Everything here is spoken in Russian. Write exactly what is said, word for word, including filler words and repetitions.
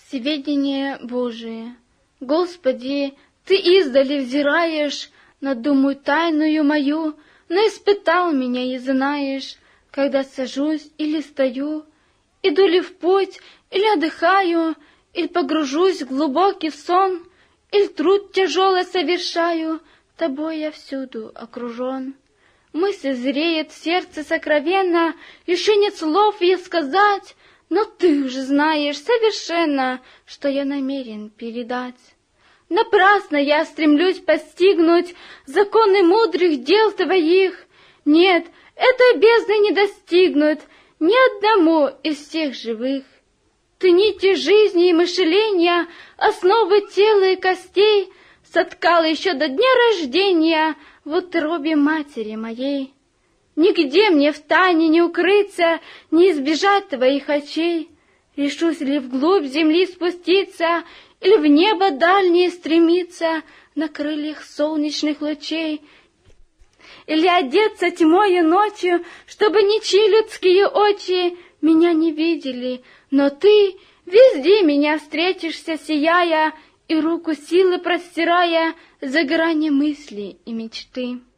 Всеведение Божие. Господи, Ты издали взираешь на думу тайную мою, но испытал меня и знаешь, когда сажусь или стою, иду ли в путь, или отдыхаю, или погружусь в глубокий сон, или труд тяжелый совершаю, Тобой я всюду окружен. Мысль зреет в сердце сокровенно, еще нет слов ей сказать, но Ты уже знаешь совершенно, что я намерен передать. Напрасно я стремлюсь постигнуть законы мудрых дел Твоих. Нет, этой бездны не достигнут ни одному из всех живых. Ты нити жизни и мышления, основы тела и костей соткал еще до дня рождения в утробе матери моей. Нигде мне в тайне не укрыться, не избежать Твоих очей. Решусь ли вглубь земли спуститься, или в небо дальнее стремиться на крыльях солнечных лучей, или одеться тьмою ночью, чтобы ничьи людские очи меня не видели, но Ты везде меня встретишься, сияя, и руку силы простирая за грани мысли и мечты.